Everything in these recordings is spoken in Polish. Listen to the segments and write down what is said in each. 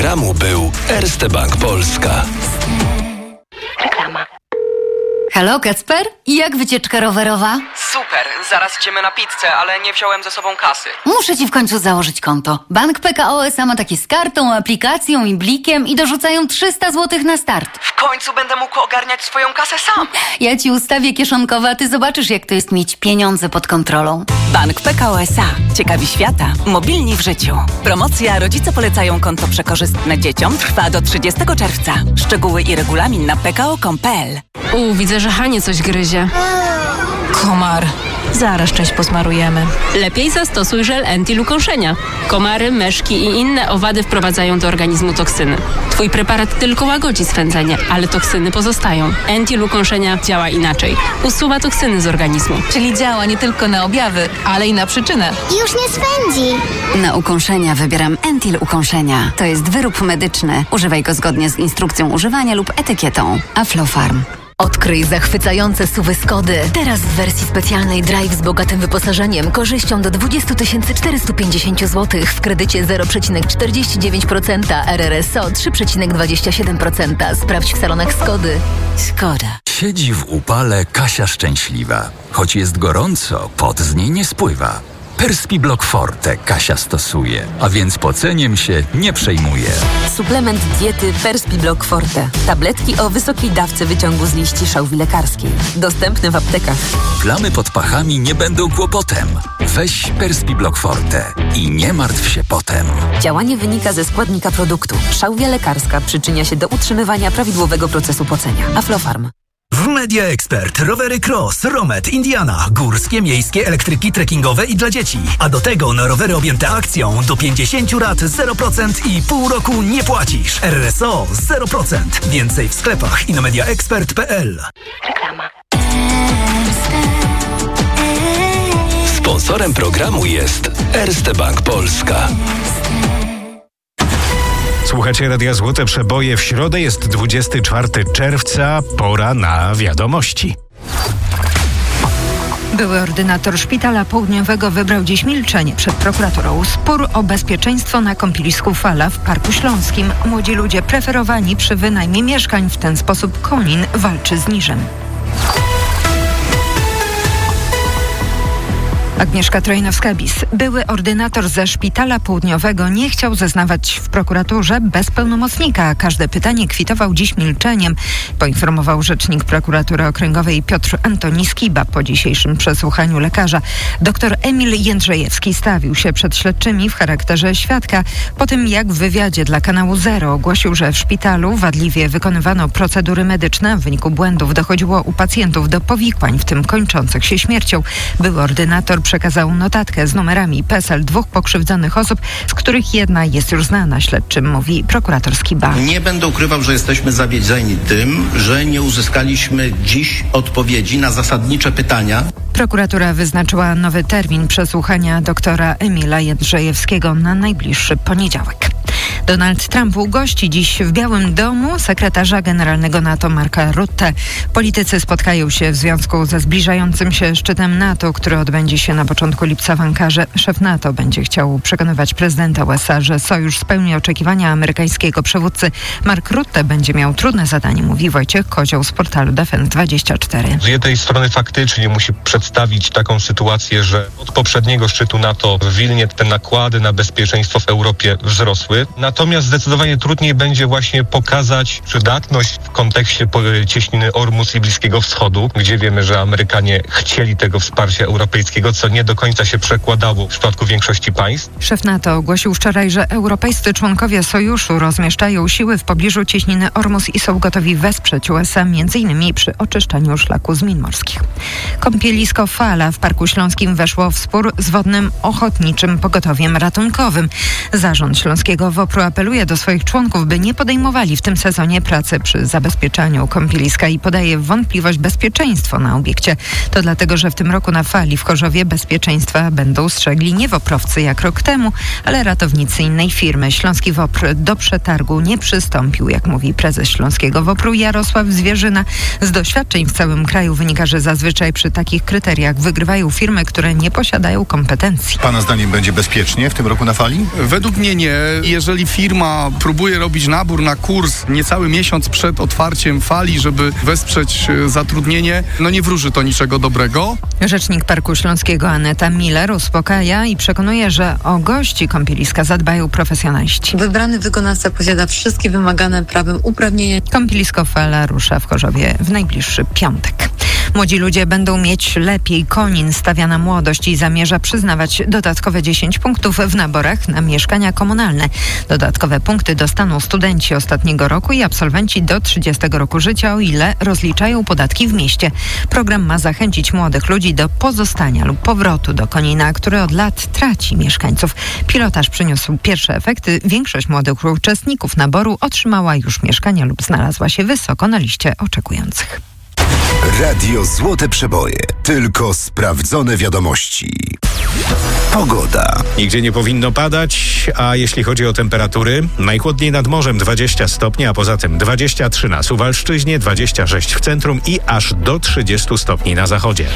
programu był Erste Bank Polska. Reklama. Halo, Kacper? I jak wycieczka rowerowa? Super, zaraz idziemy na pizzę, ale nie wziąłem ze sobą kasy. Muszę ci w końcu założyć konto. Bank PKO SA ma takie z kartą, aplikacją i blikiem i dorzucają 300 zł na start. W końcu będę mógł ogarniać swoją kasę sam. Ja ci ustawię kieszonkowe, a ty zobaczysz, jak to jest mieć pieniądze pod kontrolą. Bank PKO SA. Ciekawi świata. Mobilni w życiu. Promocja Rodzice polecają konto przekorzystne dzieciom trwa do 30 czerwca. Szczegóły i regulamin na pko.com.pl. Widzę, że Hanie coś gryzie. Komar. Zaraz część posmarujemy. Lepiej zastosuj żel anti-ukąszenia. Komary, myszki i inne owady wprowadzają do organizmu toksyny. Twój preparat tylko łagodzi swędzenie, ale toksyny pozostają. Anti-ukąszenia działa inaczej. Usuwa toksyny z organizmu. Czyli działa nie tylko na objawy, ale i na przyczynę. Już nie swędzi. Na ukąszenia wybieram Entil Ukąszenia. To jest wyrób medyczny. Używaj go zgodnie z instrukcją używania lub etykietą. Aflofarm. Odkryj zachwycające SUV-y Skody. Teraz w wersji specjalnej Drive z bogatym wyposażeniem, korzyścią do 20 450 zł w kredycie 0,49%, RRSO 3,27%. Sprawdź w salonach Skody. Skoda. Siedzi w upale Kasia szczęśliwa. Choć jest gorąco, pot z niej nie spływa. Perspiblock Forte Kasia stosuje, a więc poceniem się nie przejmuje. Suplement diety Perspiblock Forte. Tabletki o wysokiej dawce wyciągu z liści szałwi lekarskiej. Dostępne w aptekach. Plamy pod pachami nie będą kłopotem. Weź Perspiblock Forte i nie martw się potem. Działanie wynika ze składnika produktu. Szałwia lekarska przyczynia się do utrzymywania prawidłowego procesu pocenia. Aflofarm. W Media Expert rowery Cross, Romet, Indiana, górskie, miejskie, elektryki, trekkingowe i dla dzieci. A do tego na rowery objęte akcją do 50 lat 0% i pół roku nie płacisz. RSO 0%. Więcej w sklepach i na mediaexpert.pl. Reklama. Sponsorem programu jest Erste Bank Polska. Słuchacie Radia Złote Przeboje. W środę jest 24 czerwca, pora na wiadomości. Były ordynator Szpitala Południowego wybrał dziś milczenie przed prokuraturą. Spór o bezpieczeństwo na kąpielisku Fala w Parku Śląskim. Młodzi ludzie preferowani przy wynajmie mieszkań. W ten sposób Konin walczy z Niżem. Agnieszka Trojnowska-Bis, były ordynator ze Szpitala Południowego, nie chciał zeznawać w prokuraturze bez pełnomocnika. Każde pytanie kwitował dziś milczeniem, poinformował rzecznik prokuratury okręgowej Piotr Antoni Skiba po dzisiejszym przesłuchaniu lekarza. Dr Emil Jędrzejewski stawił się przed śledczymi w charakterze świadka po tym, jak w wywiadzie dla kanału Zero ogłosił, że w szpitalu wadliwie wykonywano procedury medyczne. W wyniku błędów dochodziło u pacjentów do powikłań, w tym kończących się śmiercią. Były ordynator przekazał notatkę z numerami PESEL 2 pokrzywdzonych osób, z których jedna jest już znana śledczym, mówi prokurator Skiba. Nie będę ukrywał, że jesteśmy zawiedzieni tym, że nie uzyskaliśmy dziś odpowiedzi na zasadnicze pytania. Prokuratura wyznaczyła nowy termin przesłuchania doktora Emila Jędrzejewskiego na najbliższy poniedziałek. Donald Trump ugości dziś w Białym Domu sekretarza generalnego NATO Marka Rutte. Politycy spotkają się w związku ze zbliżającym się szczytem NATO, który odbędzie się na początku lipca w Ankarze. Szef NATO będzie chciał przekonywać prezydenta USA, że sojusz spełni oczekiwania amerykańskiego przywódcy. Mark Rutte będzie miał trudne zadanie, mówi Wojciech Kozioł z portalu Defense24. Z jednej strony faktycznie musi przedstawić taką sytuację, że od poprzedniego szczytu NATO w Wilnie te nakłady na bezpieczeństwo w Europie wzrosły. Natomiast zdecydowanie trudniej będzie właśnie pokazać przydatność w kontekście cieśniny Ormus i Bliskiego Wschodu, gdzie wiemy, że Amerykanie chcieli tego wsparcia europejskiego, co nie do końca się przekładało w przypadku większości państw. Szef NATO ogłosił wczoraj, że europejscy członkowie sojuszu rozmieszczają siły w pobliżu cieśniny Ormus i są gotowi wesprzeć USA m.in. przy oczyszczaniu szlaku z min morskich. Kąpielisko Fala w Parku Śląskim weszło w spór z Wodnym Ochotniczym Pogotowiem Ratunkowym. Zarząd Śląskiego WOPR-u apeluje do swoich członków, by nie podejmowali w tym sezonie pracy przy zabezpieczaniu kąpieliska i podaje w wątpliwość bezpieczeństwo na obiekcie. To dlatego, że w tym roku na Fali w Chorzowie bezpieczeństwa będą strzegli nie woprowcy jak rok temu, ale ratownicy innej firmy. Śląski WOPR do przetargu nie przystąpił, jak mówi prezes Śląskiego WOPR-u Jarosław Zwierzyna. Z doświadczeń w całym kraju wynika, że zazwyczaj przy takich kryteriach wygrywają firmy, które nie posiadają kompetencji. Pana zdaniem będzie bezpiecznie w tym roku na Fali? Według mnie nie. Jeżeli firma próbuje robić nabór na kurs niecały miesiąc przed otwarciem fali, żeby wesprzeć zatrudnienie, nie wróży to niczego dobrego. Rzecznik Parku Śląskiego Aneta Miller uspokaja i przekonuje, że o gości kąpieliska zadbają profesjonaliści. Wybrany wykonawca posiada wszystkie wymagane prawem uprawnienia. Kąpielisko Fela rusza w Chorzowie w najbliższy piątek. Młodzi ludzie będą mieć lepiej. Konin stawia na młodość i zamierza przyznawać dodatkowe 10 punktów w naborach na mieszkania komunalne. Dodatkowe punkty dostaną studenci ostatniego roku i absolwenci do 30 roku życia, o ile rozliczają podatki w mieście. Program ma zachęcić młodych ludzi do pozostania lub powrotu do Konina, który od lat traci mieszkańców. Pilotaż przyniósł pierwsze efekty. Większość młodych uczestników naboru otrzymała już mieszkania lub znalazła się wysoko na liście oczekujących. Radio Złote Przeboje. Tylko sprawdzone wiadomości. Pogoda. Nigdzie nie powinno padać, a jeśli chodzi o temperatury, najchłodniej nad morzem 20 stopni, a poza tym 23 na Suwalszczyźnie, 26 w centrum i aż do 30 stopni na zachodzie.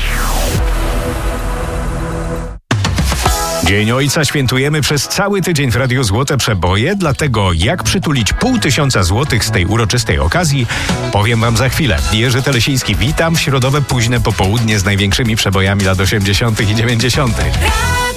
Dzień Ojca świętujemy przez cały tydzień w Radiu Złote Przeboje, dlatego jak przytulić 500 złotych z tej uroczystej okazji, powiem wam za chwilę. Jerzy Telesiński, witam. Środowe późne popołudnie z największymi przebojami lat 80. i 90.